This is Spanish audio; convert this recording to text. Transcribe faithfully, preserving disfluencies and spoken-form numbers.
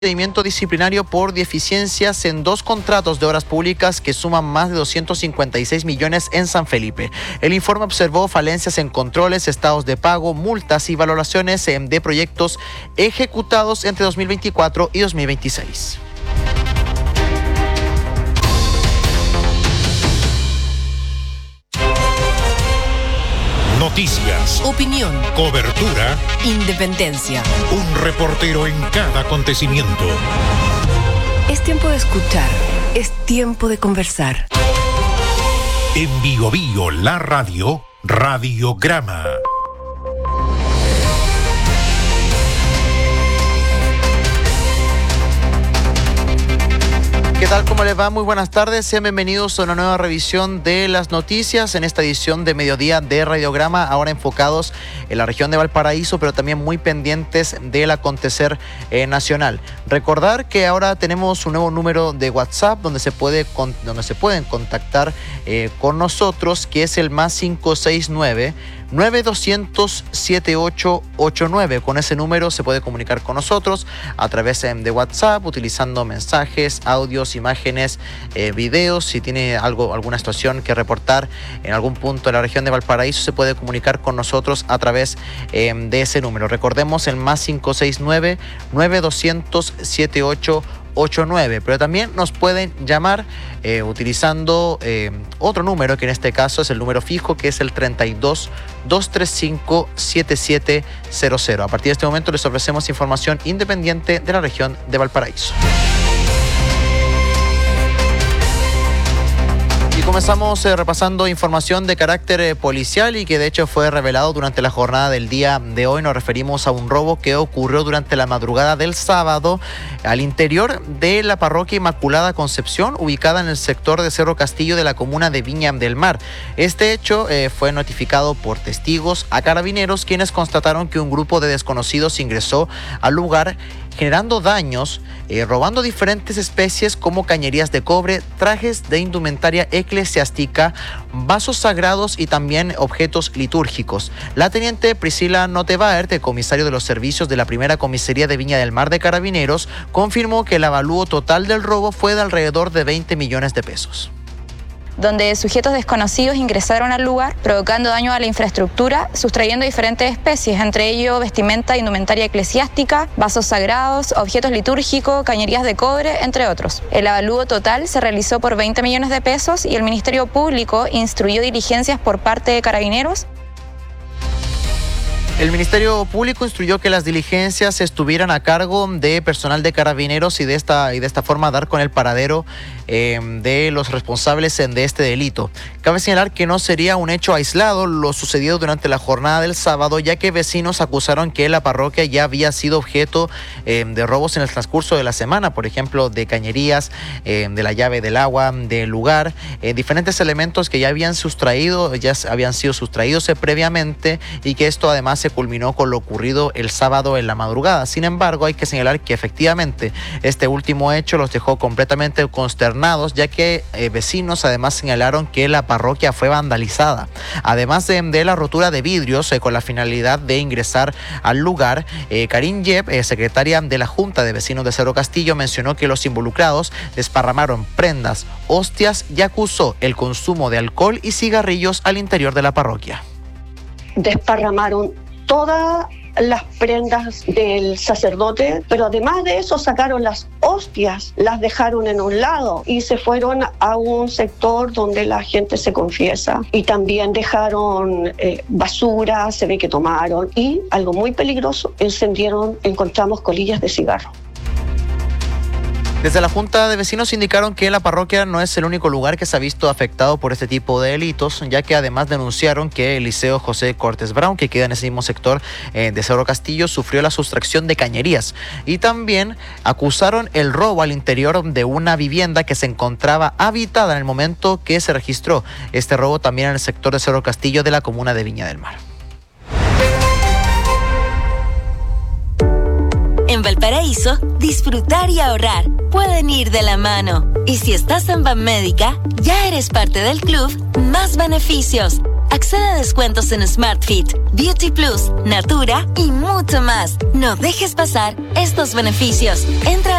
Procedimiento disciplinario por deficiencias en dos contratos de obras públicas que suman más de doscientos cincuenta y seis millones en San Felipe. El informe observó falencias en controles, estados de pago, multas y valoraciones de proyectos ejecutados entre dos mil veinticuatro y dos mil veintiséis. Noticias, opinión, cobertura, independencia. Un reportero en cada acontecimiento. Es tiempo de escuchar, es tiempo de conversar. En Bio Bio, la radio, Radiograma. ¿Qué tal? ¿Cómo les va? Muy buenas tardes. Sean bienvenidos a una nueva revisión de las noticias en esta edición de mediodía de Radiograma, ahora enfocados en la región de Valparaíso, pero también muy pendientes del acontecer eh, nacional. Recordar que ahora tenemos un nuevo número de WhatsApp donde se puede con, donde se pueden contactar eh, con nosotros, que es el más cinco seis nueve, nueve doscientos, setenta y ocho ochenta y nueve. Con ese número se puede comunicar con nosotros a través de WhatsApp, utilizando mensajes, audios, imágenes, eh, videos. Si tiene algo, alguna situación que reportar en algún punto de la región de Valparaíso, se puede comunicar con nosotros a través eh, de ese número. Recordemos el más cinco seis nueve, nueve doscientos, setenta y ocho ochenta y nueve, pero también nos pueden llamar eh, utilizando eh, otro número, que en este caso es el número fijo, que es el treinta y dos, doscientos treinta y cinco, setenta y siete cero cero. A partir de este momento les ofrecemos información independiente de la región de Valparaíso. Y comenzamos eh, repasando información de carácter eh, policial y que de hecho fue revelado durante la jornada del día de hoy. Nos referimos a un robo que ocurrió durante la madrugada del sábado al interior de la parroquia Inmaculada Concepción, ubicada en el sector de Cerro Castillo de la comuna de Viña del Mar. Este hecho eh, fue notificado por testigos a carabineros, quienes constataron que un grupo de desconocidos ingresó al lugar generando daños, eh, robando diferentes especies como cañerías de cobre, trajes de indumentaria eclesiástica, vasos sagrados y también objetos litúrgicos. La teniente Priscila Notebaert, comisario de los servicios de la primera comisaría de Viña del Mar de Carabineros, confirmó que el avalúo total del robo fue de alrededor de veinte millones de pesos. Donde sujetos desconocidos ingresaron al lugar, provocando daño a la infraestructura, sustrayendo diferentes especies, entre ellos vestimenta, indumentaria eclesiástica, vasos sagrados, objetos litúrgicos, cañerías de cobre, entre otros. El avalúo total se realizó por veinte millones de pesos y el Ministerio Público instruyó diligencias por parte de Carabineros. El Ministerio Público instruyó que las diligencias estuvieran a cargo de personal de Carabineros y de esta, y de esta forma dar con el paradero eh, de los responsables de este delito. Cabe señalar que no sería un hecho aislado lo sucedido durante la jornada del sábado, ya que vecinos acusaron que la parroquia ya había sido objeto eh, de robos en el transcurso de la semana, por ejemplo, de cañerías, eh, de la llave del agua, del lugar, eh, diferentes elementos que ya habían sustraído, ya habían sido sustraídos eh, previamente, y que esto además se culminó con lo ocurrido el sábado en la madrugada. Sin embargo, hay que señalar que efectivamente este último hecho los dejó completamente consternados, ya que eh, vecinos además señalaron que la parroquia fue vandalizada. Además de, de la rotura de vidrios eh, con la finalidad de ingresar al lugar, eh, Karin Yep, eh, secretaria de la Junta de Vecinos de Cerro Castillo, mencionó que los involucrados desparramaron prendas, hostias y acusó el consumo de alcohol y cigarrillos al interior de la parroquia. Desparramaron todas las prendas del sacerdote, pero además de eso sacaron las hostias, las dejaron en un lado y se fueron a un sector donde la gente se confiesa, y también dejaron eh, basura, se ve que tomaron, y algo muy peligroso, encendieron, encontramos colillas de cigarro. Desde la Junta de Vecinos indicaron que la parroquia no es el único lugar que se ha visto afectado por este tipo de delitos, ya que además denunciaron que el Liceo José Cortés Brown, que queda en ese mismo sector eh, de Cerro Castillo, sufrió la sustracción de cañerías, y también acusaron el robo al interior de una vivienda que se encontraba habitada en el momento que se registró este robo también en el sector de Cerro Castillo de la comuna de Viña del Mar. En Valparaíso, disfrutar y ahorrar pueden ir de la mano. Y si estás en Banmédica, ya eres parte del club Más Beneficios. Accede a descuentos en SmartFit, Beauty Plus, Natura y mucho más. No dejes pasar estos beneficios. Entra